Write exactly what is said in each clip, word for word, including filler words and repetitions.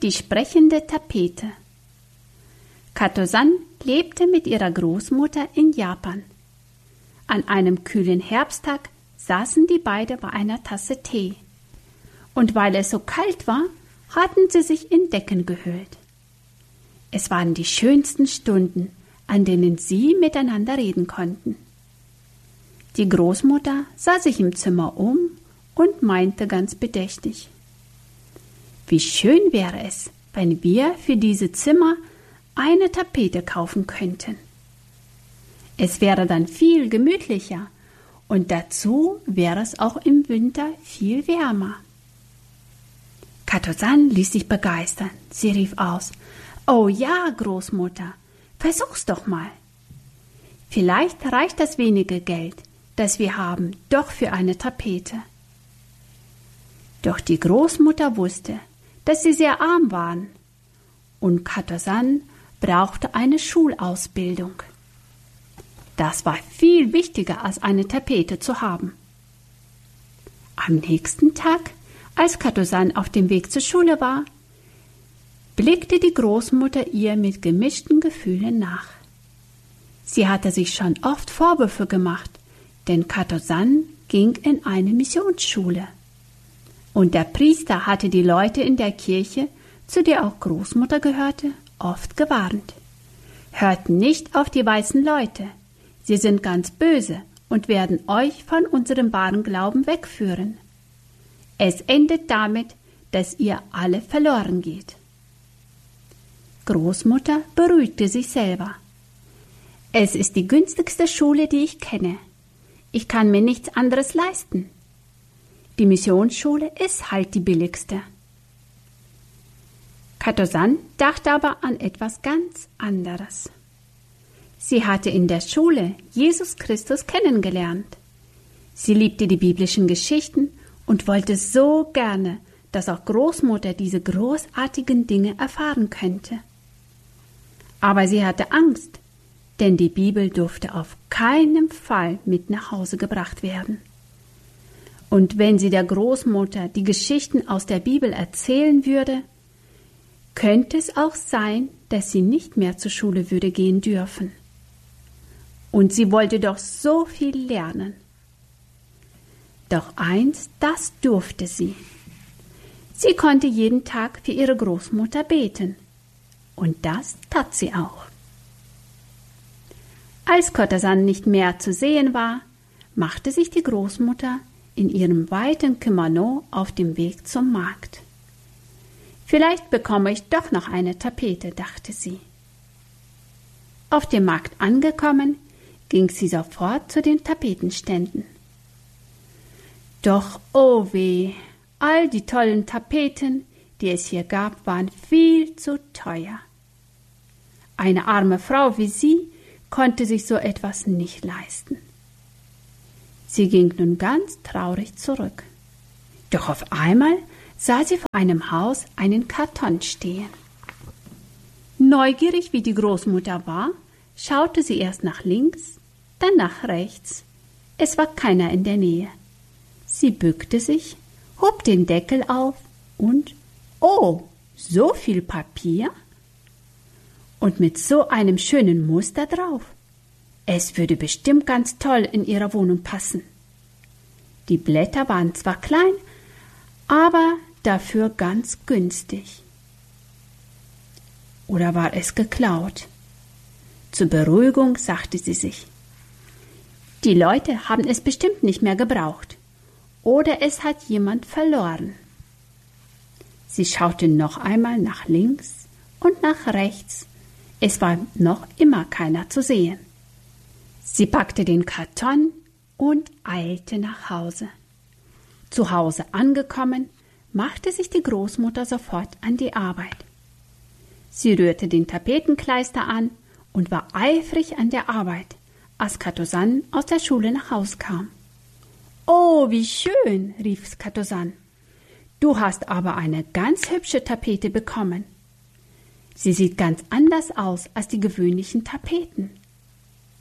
Die sprechende Tapete. Kato-san lebte mit ihrer Großmutter in Japan. An einem kühlen Herbsttag saßen die beiden bei einer Tasse Tee. Und weil es so kalt war, hatten sie sich in Decken gehüllt. Es waren die schönsten Stunden, an denen sie miteinander reden konnten. Die Großmutter sah sich im Zimmer um und meinte ganz bedächtig: Wie schön wäre es, wenn wir für diese Zimmer eine Tapete kaufen könnten. Es wäre dann viel gemütlicher und dazu wäre es auch im Winter viel wärmer. Kato-san ließ sich begeistern. Sie rief aus: Oh ja, Großmutter, versuch's doch mal. Vielleicht reicht das wenige Geld, das wir haben, doch für eine Tapete. Doch die Großmutter wusste, dass sie sehr arm waren, und Kato-san brauchte eine Schulausbildung. Das war viel wichtiger, als eine Tapete zu haben. Am nächsten Tag, als Kato-san auf dem Weg zur Schule war, blickte die Großmutter ihr mit gemischten Gefühlen nach. Sie hatte sich schon oft Vorwürfe gemacht, denn Kato-san ging in eine Missionsschule. Und der Priester hatte die Leute in der Kirche, zu der auch Großmutter gehörte, oft gewarnt. Hört nicht auf die weißen Leute. Sie sind ganz böse und werden euch von unserem wahren Glauben wegführen. Es endet damit, dass ihr alle verloren geht. Großmutter beruhigte sich selber. Es ist die günstigste Schule, die ich kenne. Ich kann mir nichts anderes leisten. Die Missionsschule ist halt die billigste. Kato-san dachte aber an etwas ganz anderes. Sie hatte in der Schule Jesus Christus kennengelernt. Sie liebte die biblischen Geschichten und wollte so gerne, dass auch Großmutter diese großartigen Dinge erfahren könnte. Aber sie hatte Angst, denn die Bibel durfte auf keinen Fall mit nach Hause gebracht werden. Und wenn sie der Großmutter die Geschichten aus der Bibel erzählen würde, könnte es auch sein, dass sie nicht mehr zur Schule würde gehen dürfen. Und sie wollte doch so viel lernen. Doch eins, das durfte sie. Sie konnte jeden Tag für ihre Großmutter beten. Und das tat sie auch. Als Kato-san nicht mehr zu sehen war, machte sich die Großmutter in ihrem weiten Kimono auf dem Weg zum Markt. Vielleicht bekomme ich doch noch eine Tapete, dachte sie. Auf dem Markt angekommen, ging sie sofort zu den Tapetenständen. Doch, oh weh, all die tollen Tapeten, die es hier gab, waren viel zu teuer. Eine arme Frau wie sie konnte sich so etwas nicht leisten. Sie ging nun ganz traurig zurück. Doch auf einmal sah sie vor einem Haus einen Karton stehen. Neugierig wie die Großmutter war, schaute sie erst nach links, dann nach rechts. Es war keiner in der Nähe. Sie bückte sich, hob den Deckel auf und, oh, so viel Papier? Und mit so einem schönen Muster drauf. Es würde bestimmt ganz toll in ihrer Wohnung passen. Die Blätter waren zwar klein, aber dafür ganz günstig. Oder war es geklaut? Zur Beruhigung sagte sie sich: Die Leute haben es bestimmt nicht mehr gebraucht. Oder es hat jemand verloren. Sie schaute noch einmal nach links und nach rechts. Es war noch immer keiner zu sehen. Sie packte den Karton und eilte nach Hause. Zu Hause angekommen, machte sich die Großmutter sofort an die Arbeit. Sie rührte den Tapetenkleister an und war eifrig an der Arbeit, als Kato-san aus der Schule nach Hause kam. »Oh, wie schön«, rief Kato-san. »Du hast aber eine ganz hübsche Tapete bekommen. Sie sieht ganz anders aus als die gewöhnlichen Tapeten.«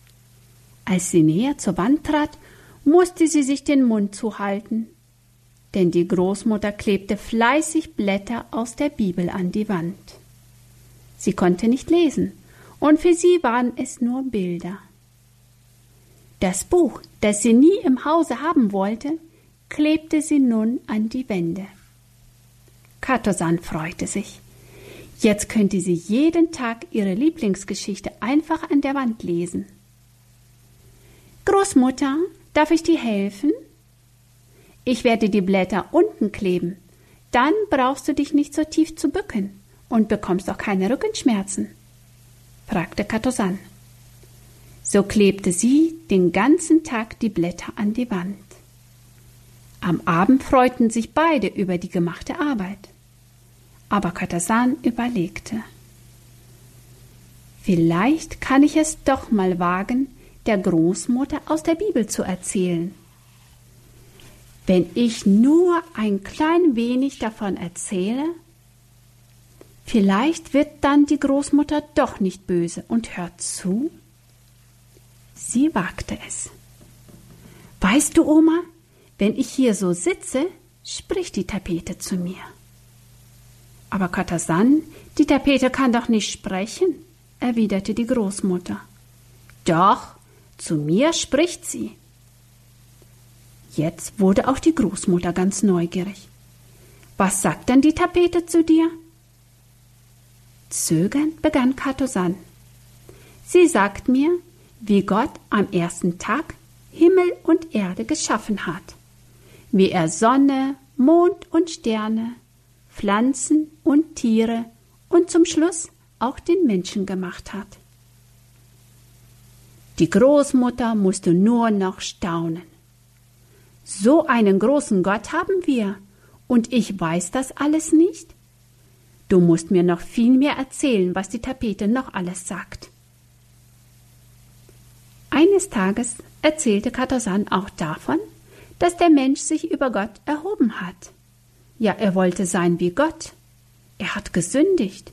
Als sie näher zur Wand trat, musste sie sich den Mund zuhalten, denn die Großmutter klebte fleißig Blätter aus der Bibel an die Wand. Sie konnte nicht lesen, und für sie waren es nur Bilder. Das Buch, das sie nie im Hause haben wollte, klebte sie nun an die Wände. Katosan freute sich. Jetzt könnte sie jeden Tag ihre Lieblingsgeschichte einfach an der Wand lesen. Großmutter, darf ich dir helfen? Ich werde die Blätter unten kleben. Dann brauchst du dich nicht so tief zu bücken und bekommst auch keine Rückenschmerzen, fragte Katosan. So klebte sie den ganzen Tag die Blätter an die Wand. Am Abend freuten sich beide über die gemachte Arbeit. Aber Katosan überlegte. Vielleicht kann ich es doch mal wagen, der Großmutter aus der Bibel zu erzählen. Wenn ich nur ein klein wenig davon erzähle, vielleicht wird dann die Großmutter doch nicht böse und hört zu. Sie wagte es. Weißt du, Oma, wenn ich hier so sitze, spricht die Tapete zu mir. Aber Katosan, die Tapete kann doch nicht sprechen, erwiderte die Großmutter. Doch, zu mir spricht sie. Jetzt wurde auch die Großmutter ganz neugierig. Was sagt denn die Tapete zu dir? Zögernd begann Katosan. Sie sagt mir, wie Gott am ersten Tag Himmel und Erde geschaffen hat, wie er Sonne, Mond und Sterne, Pflanzen und Tiere und zum Schluss auch den Menschen gemacht hat. Die Großmutter musste nur noch staunen. So einen großen Gott haben wir, und ich weiß das alles nicht? Du musst mir noch viel mehr erzählen, was die Tapete noch alles sagt. Eines Tages erzählte Katosan auch davon, dass der Mensch sich über Gott erhoben hat. Ja, er wollte sein wie Gott. Er hat gesündigt.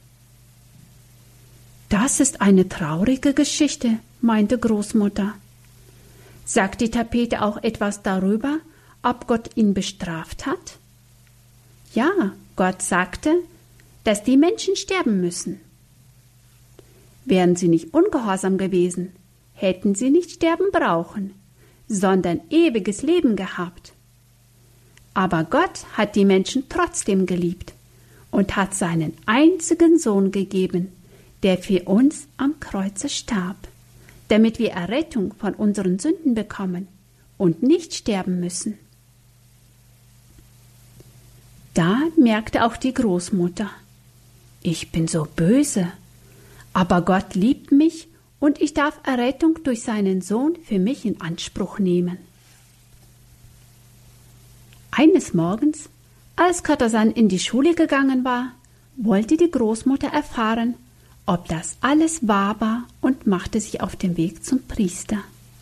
Das ist eine traurige Geschichte, meinte Großmutter. Sagt die Tapete auch etwas darüber, ob Gott ihn bestraft hat? Ja, Gott sagte, dass die Menschen sterben müssen. Wären sie nicht ungehorsam gewesen, hätten sie nicht sterben brauchen, sondern ewiges Leben gehabt. Aber Gott hat die Menschen trotzdem geliebt und hat seinen einzigen Sohn gegeben, der für uns am Kreuze starb, damit wir Errettung von unseren Sünden bekommen und nicht sterben müssen. Da merkte auch die Großmutter, ich bin so böse, aber Gott liebt mich und ich darf Errettung durch seinen Sohn für mich in Anspruch nehmen. Eines Morgens, als Katosan in die Schule gegangen war, wollte die Großmutter erfahren, ob das alles wahr war und machte sich auf den Weg zum Priester.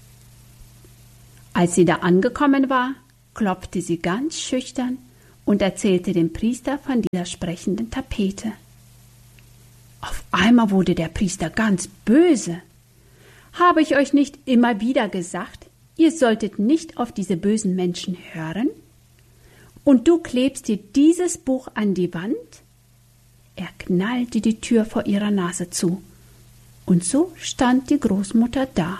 Als sie da angekommen war, klopfte sie ganz schüchtern und erzählte dem Priester von dieser sprechenden Tapete. Auf einmal wurde der Priester ganz böse. Habe ich euch nicht immer wieder gesagt, ihr solltet nicht auf diese bösen Menschen hören? Und du klebst dir dieses Buch an die Wand? Er knallte die Tür vor ihrer Nase zu. Und so stand die Großmutter da.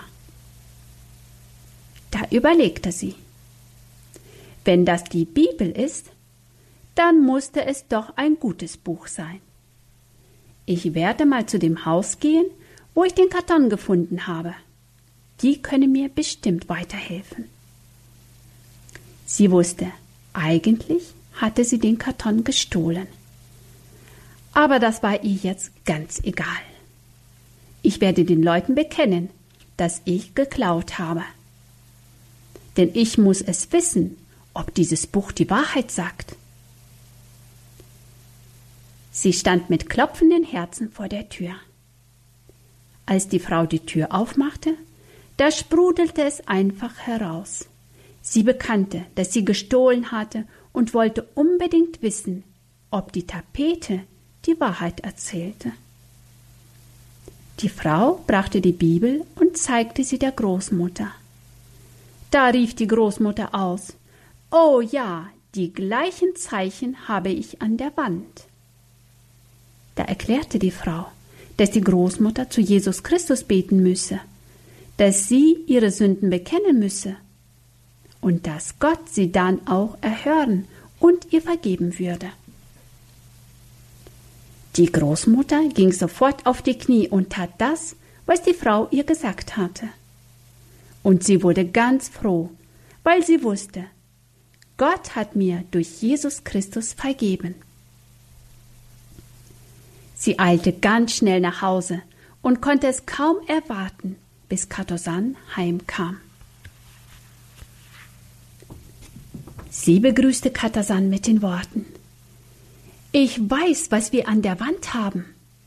Da überlegte sie. Wenn das die Bibel ist, dann musste es doch ein gutes Buch sein. Ich werde mal zu dem Haus gehen, wo ich den Karton gefunden habe. Die können mir bestimmt weiterhelfen. Sie wusste, eigentlich hatte sie den Karton gestohlen. Aber das war ihr jetzt ganz egal. Ich werde den Leuten bekennen, dass ich geklaut habe. Denn ich muss es wissen, ob dieses Buch die Wahrheit sagt. Sie stand mit klopfenden Herzen vor der Tür. Als die Frau die Tür aufmachte, da sprudelte es einfach heraus. Sie bekannte, dass sie gestohlen hatte und wollte unbedingt wissen, ob die Tapete die Wahrheit erzählte. Die Frau brachte die Bibel und zeigte sie der Großmutter. Da rief die Großmutter aus: »Oh ja, Die gleichen Zeichen habe ich an der Wand. Da erklärte die Frau, dass die Großmutter zu Jesus Christus beten müsse, dass sie ihre Sünden bekennen müsse und dass Gott sie dann auch erhören und ihr vergeben würde. Die Großmutter ging sofort auf die Knie und tat das, was die Frau ihr gesagt hatte. Und sie wurde ganz froh, weil sie wusste, Gott hat mir durch Jesus Christus vergeben. Sie eilte ganz schnell nach Hause und konnte es kaum erwarten, bis Katosan heimkam. Sie begrüßte Katosan mit den Worten: »Ich weiß, was wir an der Wand haben.«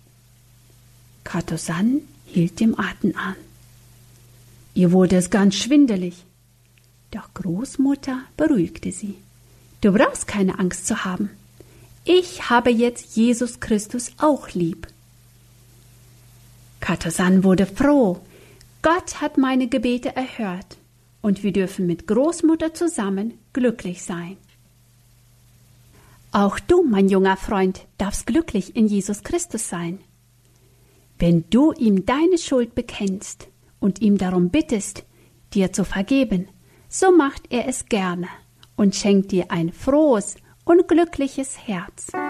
Katosan hielt dem Atem an. Ihr wurde es ganz schwindelig. Doch Großmutter beruhigte sie. »Du brauchst keine Angst zu haben. Ich habe jetzt Jesus Christus auch lieb.« Katosan wurde froh. Gott hat meine Gebete erhört und wir dürfen mit Großmutter zusammen glücklich sein. Auch du, mein junger Freund, darfst glücklich in Jesus Christus sein. Wenn du ihm deine Schuld bekennst und ihm darum bittest, dir zu vergeben, so macht er es gerne und schenkt dir ein frohes und glückliches Herz.